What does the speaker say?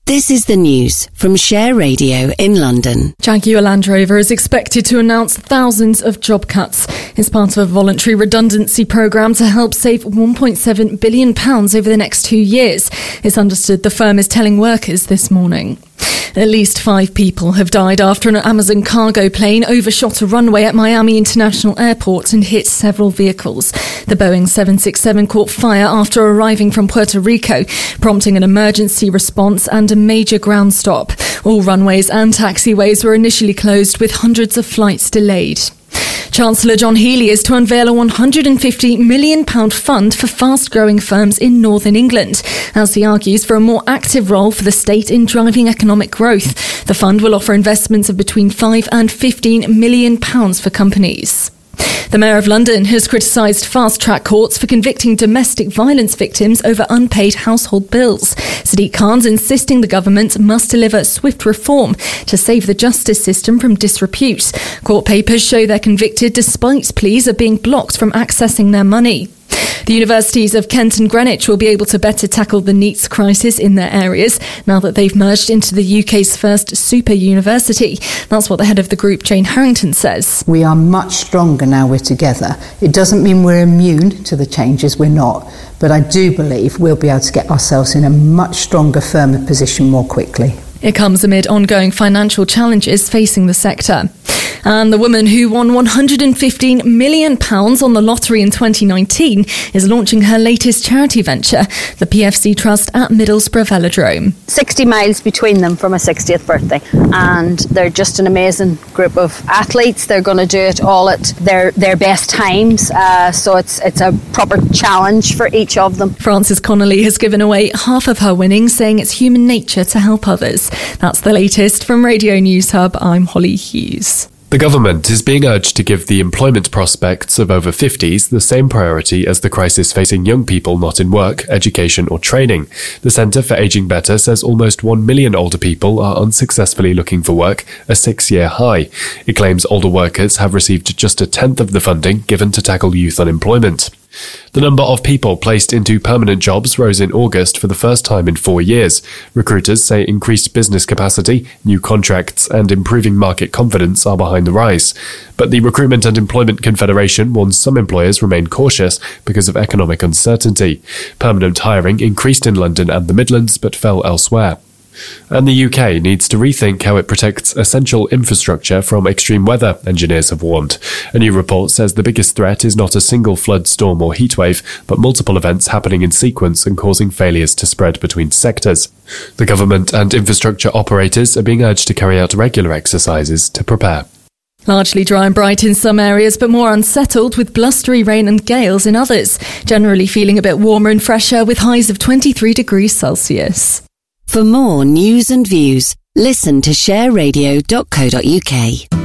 This is the news from Share Radio in London. Jaguar Land Rover is expected to announce thousands of job cuts. It's part of a voluntary redundancy programme to help save £1.7 billion over the next 2 years. It's understood the firm is telling workers this morning. At least 5 people have died after an Amazon cargo plane overshot a runway at Miami International Airport and hit several vehicles. The Boeing 767 caught fire after arriving from Puerto Rico, prompting an emergency response and a major ground stop. All runways and taxiways were initially closed, with hundreds of flights delayed. Chancellor John Healey is to unveil a £150 million fund for fast-growing firms in Northern England, as he argues for a more active role for the state in driving economic growth. The fund will offer investments of between £5 and £15 million for companies. The Mayor of London has criticised fast-track courts for convicting domestic violence victims over unpaid household bills. Sadiq Khan's insisting the government must deliver swift reform to save the justice system from disrepute. Court papers show they're convicted despite pleas of being blocked from accessing their money. The universities of Kent and Greenwich will be able to better tackle the NEETs crisis in their areas now that they've merged into the UK's first super university. That's what the head of the group, Jane Harrington, says. We are much stronger now we're together. It doesn't mean we're immune to the changes, we're not. But I do believe we'll be able to get ourselves in a much stronger, firmer position more quickly. It comes amid ongoing financial challenges facing the sector. And the woman who won £115 million on the lottery in 2019 is launching her latest charity venture, the PFC Trust at Middlesbrough Velodrome. 60 miles between them for my 60th birthday, and they're just an amazing group of athletes. They're going to do it all at their best times, so it's a proper challenge for each of them. Frances Connolly has given away half of her winnings, saying it's human nature to help others. That's the latest from Radio News Hub. I'm Holly Hughes. The government is being urged to give the employment prospects of over 50s the same priority as the crisis facing young people not in work, education or training. The Centre for Ageing Better says almost 1 million older people are unsuccessfully looking for work, a 6-year high. It claims older workers have received just a tenth of the funding given to tackle youth unemployment. The number of people placed into permanent jobs rose in August for the first time in 4 years. Recruiters say increased business capacity, new contracts and improving market confidence are behind the rise. But the Recruitment and Employment Confederation warns some employers remain cautious because of economic uncertainty. Permanent hiring increased in London and the Midlands but fell elsewhere. And the UK needs to rethink how it protects essential infrastructure from extreme weather, engineers have warned. A new report says the biggest threat is not a single flood, storm or heatwave, but multiple events happening in sequence and causing failures to spread between sectors. The government and infrastructure operators are being urged to carry out regular exercises to prepare. Largely dry and bright in some areas, but more unsettled with blustery rain and gales in others. Generally feeling a bit warmer and fresher with highs of 23 degrees Celsius. For more news and views, listen to shareradio.co.uk.